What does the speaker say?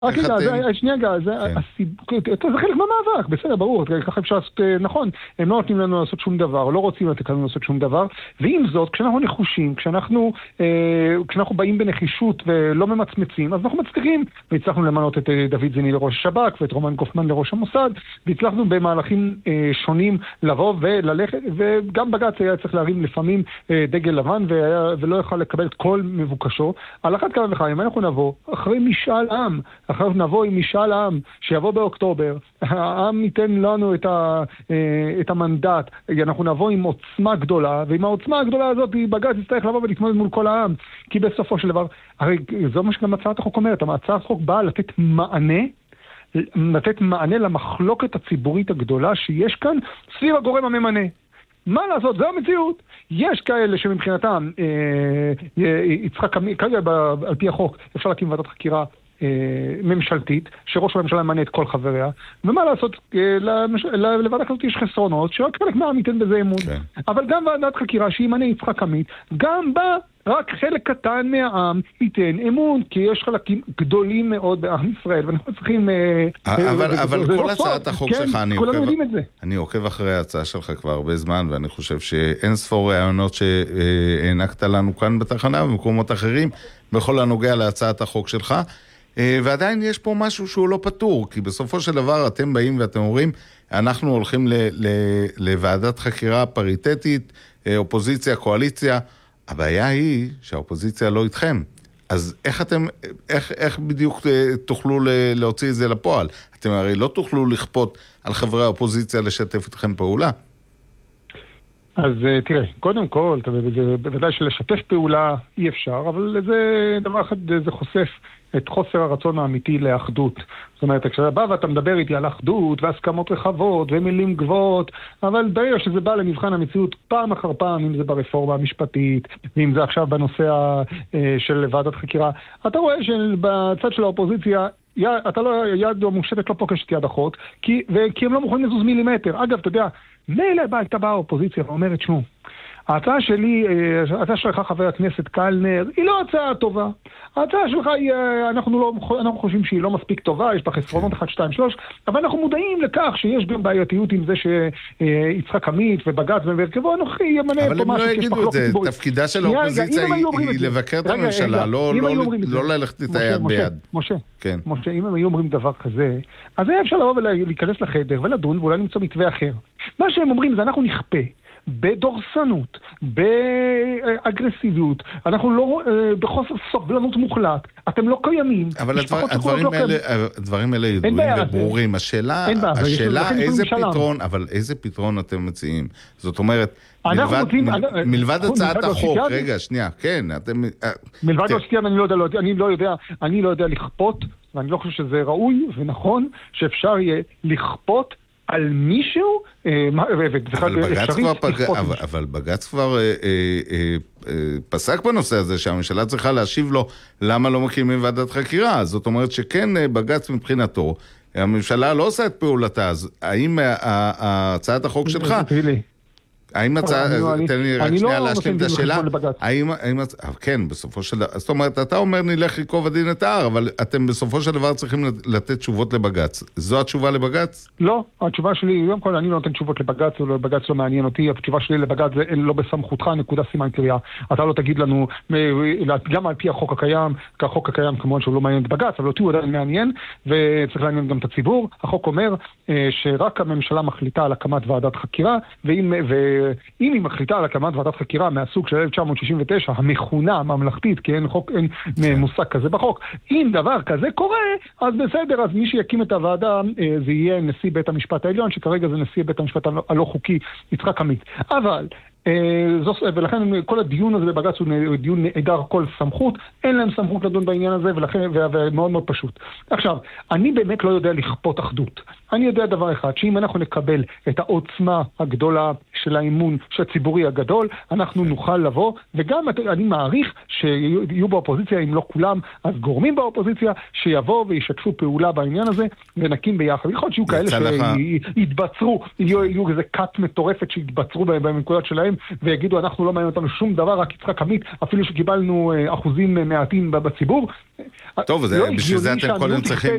שנייה גל, זה חלק מהמאבק, בסדר, ברור, ככה אפשר לעשות, נכון, הם לא נותנים לנו לעשות שום דבר, לא רוצים לתת לנו לעשות שום דבר, ועם זאת, כשאנחנו נחושים, כשאנחנו באים בנחישות ולא ממצמצים, אז אנחנו מצליחים, והצלחנו למנות את דוד זיני לראש השב"כ, ואת רומן גופמן לראש המוסד, והצלחנו במהלכים שונים לבוא וללכת, וגם בג"ץ היה צריך להרים לפעמים דגל לבן, ולא יוכל לקבל את כל מבוקשו, על אחת כמה וכמה, אם אנחנו נבוא, אחרי משאל עם, אחר נבוא עם משאל העם שיבוא באוקטובר, העם ייתן לנו את המנדט, אנחנו נבוא עם עוצמה גדולה, ועם העוצמה הגדולה הזאת בג"ץ יצטרך לבוא ולהתמודד מול כל העם, כי בסופו של דבר, הרי זו מה שגם הצעת החוק אומרת, הצעת החוק באה לתת מענה למחלוקת הציבורית הגדולה שיש כאן סביב הגורם הממנה. מה לעשות? זו המציאות. יש כאלה שמבחינתם יצחק עמית, כרגע על פי החוק אפשר להקים ועדת חקירה ממשלתית, שראש הממשלה ממנה את כל חבריה, ומה לעשות, לוועדה כזאת יש חסרונות, שרק חלק מהעם ייתן בזה אמון. אבל גם ועדת חקירה שימנה יצחק עמית, גם בה רק חלק קטן מהעם ייתן אמון, כי יש חלקים גדולים מאוד בעם ישראל, ואנחנו צריכים... אבל כל הצעת החוק שלך, אני עוקב אחרי ההצעה שלך כבר הרבה זמן, ואני חושב שאין ספור רעיונות שהענקת לנו כאן בתחנה, במקומות אחרים, בכל הנוגע להצעת החוק שלך, ועדיין יש פה משהו שהוא לא פתור, כי בסופו של דבר אתם באים ואתם אומרים, אנחנו הולכים לוועדת חקירה פריטטית, אופוזיציה, קואליציה, הבעיה היא שהאופוזיציה לא איתכם. אז איך בדיוק תוכלו להוציא את זה לפועל? אתם הרי לא תוכלו לכפות על חברי האופוזיציה לשתף אתכם פעולה. אז תראה, קודם כל, בוודאי שלשתף פעולה אי אפשר, אבל זה דבר אחד, זה חושף את חוסר הרצון האמיתי לאחדות. זאת אומרת, כשאתה בא ואתה מדבר איתי על אחדות והסכמות רחבות ומילים גבוהות, אבל ברגע שזה בא למבחן המציאות פעם אחר פעם, אם זה ברפורמה המשפטית, ואם זה עכשיו בנושא של ועדת חקירה, אתה רואה שבצד של האופוזיציה, אתה לא, יד מושטת לא פוגשת יד אחות, כי הם לא מוכנים לזוז מילימטר. אגב, אתה יודע, מילא הייתה באה האופוזיציה ואומרת, שמו, ההצעה שלי, ההצעה שלך חבר הכנסת קלנר, היא לא הצעה טובה. ההצעה שלך היא, אנחנו חושבים שהיא לא מספיק טובה, יש בה חסרונות 1, 2, 3, אבל אנחנו מודעים לכך שיש גם בעייתיות עם זה שיצחק עמית ובג"ץ ובהרכבו הנוכחי ימנה אבל הם לא יגידו את זה, תפקידה של האופוזיציה היא לבקר את הממשלה, לא ללכת את היד ביד. משה, אם הם היו אומרים דבר כזה, אז היה אפשר לבוא ולהיכנס לחדר ולדון ואולי למצוא מתווה אחר. מה שהם אומרים זה אנחנו נכפה. בדורסנות, באגרסיביות, אנחנו לא, בחוסר סובלנות מוחלט, אתם לא קיימים. אבל הדברים האלה ידועים וברורים. השאלה איזה פתרון אתם מציעים? זאת אומרת, מלבד הצעת החוק, רגע, שנייה, כן, מלבד השתיין אני לא יודע לכפות, ואני לא חושב שזה ראוי ונכון, שאפשר יהיה לכפות על מישהו, אבל בג"ץ כבר פסק בנושא הזה שהממשלה צריכה להשיב לו למה לא מקימים ועדת חקירה. זאת אומרת שכן בג"ץ מבחינתו, הממשלה לא עושה את פעולתה. אז האם הצעת החוק שלך... האם תן לי רק שנייה להשלים את השאלה, כן, בסופו של דבר, זאת אומרת, אתה אומר נלך לקרוא בדין את ההר, אבל אתם בסופו של דבר צריכים לתת תשובות לבג"ץ. זו התשובה לבג"ץ? לא, התשובה שלי, יום כל אני לא נותן תשובות לבג"ץ, בג"ץ לא מעניין אותי, התשובה שלי לבג"ץ זה לא בסמכותך, נקודה סימן קריאה. אתה לא תגיד לנו, גם על פי החוק הקיים, כי החוק הקיים כמובן שהוא לא מעניין את בג"ץ, אבל אותי הוא עדיין מעניין, וצריך לעניין גם את הציבור. החוק אומר שרק הממשלה מחליטה על הקמת ועדת חקירה, אם היא מחליטה על הקמת ועדת חקירה מהסוג של 1969, המכונה, הממלכתית, כי אין מושג כזה בחוק, אם דבר כזה קורה, אז בסדר, אז מי שיקים את הוועדה זה יהיה נשיא בית המשפט העליון, שכרגע זה נשיא בית המשפט הלא חוקי, יצחק עמית. אבל ולכן כל הדיון הזה בבג"ץ הוא דיון נעדר כל סמכות, אין להם סמכות לדון בעניין הזה, ולכן מאוד מאוד פשוט. עכשיו, אני באמת לא יודע לכפות אחדות. אני יודע דבר אחד, שאם אנחנו נקבל את העוצמה הגדולה של האמון של הציבורי הגדול, אנחנו נוכל לבוא, וגם אני מעריך שיהיו באופוזיציה, אם לא כולם, אז גורמים באופוזיציה, שיבואו וישתפו פעולה בעניין הזה, ונקים ביחד. יכול להיות שיהיו כאלה שיתבצרו, יהיו איזה קאט מטורפת שיתבצרו במנקודות שלהם, שלהם ויגידו אנחנו לא מעניין אותנו שום דבר, רק יצחק עמית, אפילו שקיבלנו אחוזים מעטים בציבור. טוב, בשביל זה אתם קודם צריכים